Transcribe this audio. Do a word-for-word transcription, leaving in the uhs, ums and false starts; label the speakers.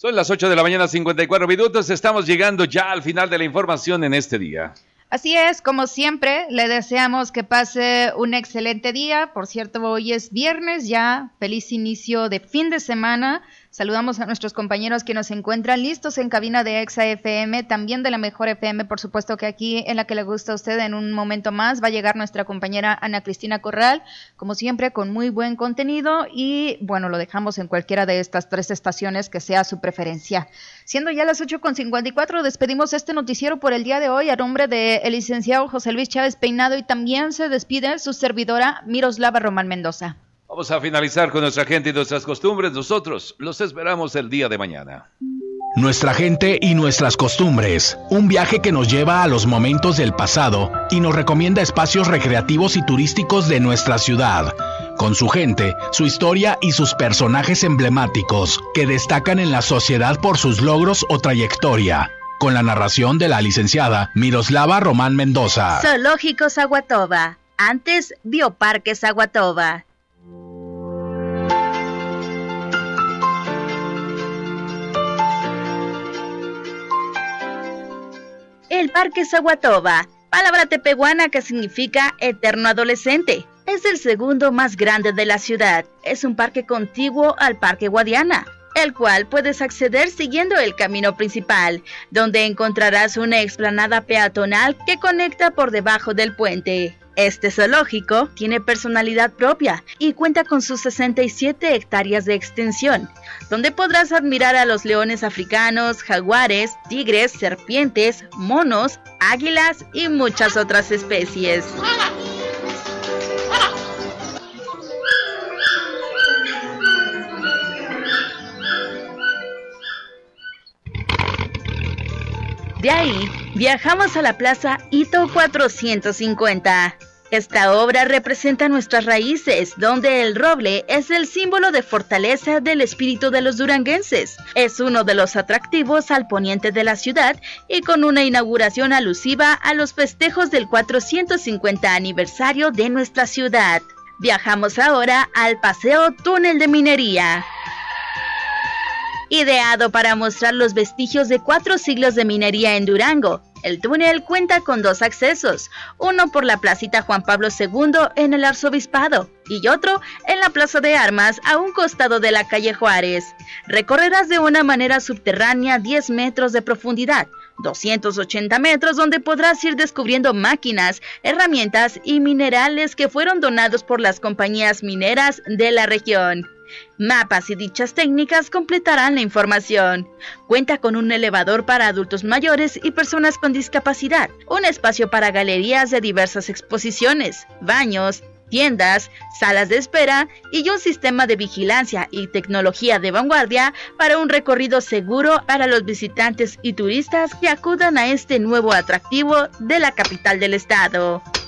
Speaker 1: Son las ocho de la mañana, cincuenta y cuatro minutos. Estamos llegando ya al final de la información en este día.
Speaker 2: Así es, como siempre, le deseamos que pase un excelente día. Por cierto, hoy es viernes ya, feliz inicio de fin de semana. Saludamos a nuestros compañeros que nos encuentran listos en cabina de Exa F M, también de la Mejor F M, por supuesto que aquí en la que le gusta a usted en un momento más va a llegar nuestra compañera Ana Cristina Corral, como siempre con muy buen contenido y bueno, lo dejamos en cualquiera de estas tres estaciones que sea su preferencia. Siendo ya las ocho con cincuenta y cuatro, despedimos este noticiero por el día de hoy a nombre del licenciado José Luis Chávez Peinado y también se despide su servidora Miroslava Román Mendoza.
Speaker 1: Vamos a finalizar con nuestra gente y nuestras costumbres. Nosotros los esperamos el día de mañana.
Speaker 3: Nuestra gente y nuestras costumbres. Un viaje que nos lleva a los momentos del pasado y nos recomienda espacios recreativos y turísticos de nuestra ciudad. Con su gente, su historia y sus personajes emblemáticos que destacan en la sociedad por sus logros o trayectoria. Con la narración de la licenciada Miroslava Román Mendoza.
Speaker 4: Zoológicos Aguatoba. Antes Bioparques Aguatoba. El Parque Zaguatoba, palabra tepehuana que significa eterno adolescente. Es el segundo más grande de la ciudad. Es un parque contiguo al Parque Guadiana, el cual puedes acceder siguiendo el camino principal, donde encontrarás una explanada peatonal que conecta por debajo del puente. Este zoológico tiene personalidad propia y cuenta con sus sesenta y siete hectáreas de extensión, donde podrás admirar a los leones africanos, jaguares, tigres, serpientes, monos, águilas y muchas otras especies. De ahí, viajamos a la Plaza Hito cuatrocientos cincuenta. Esta obra representa nuestras raíces, donde el roble es el símbolo de fortaleza del espíritu de los duranguenses. Es uno de los atractivos al poniente de la ciudad y con una inauguración alusiva a los festejos del cuatrocientos cincuenta aniversario de nuestra ciudad. Viajamos ahora al Paseo Túnel de Minería. Ideado para mostrar los vestigios de cuatro siglos de minería en Durango, el túnel cuenta con dos accesos, uno por la placita Juan Pablo segundo en el Arzobispado y otro en la Plaza de Armas a un costado de la calle Juárez. Recorrerás de una manera subterránea diez metros de profundidad, doscientos ochenta metros donde podrás ir descubriendo máquinas, herramientas y minerales que fueron donados por las compañías mineras de la región. Mapas y dichas técnicas completarán la información. Cuenta con un elevador para adultos mayores y personas con discapacidad, un espacio para galerías de diversas exposiciones, baños, tiendas, salas de espera y un sistema de vigilancia y tecnología de vanguardia para un recorrido seguro para los visitantes y turistas que acudan a este nuevo atractivo de la capital del estado.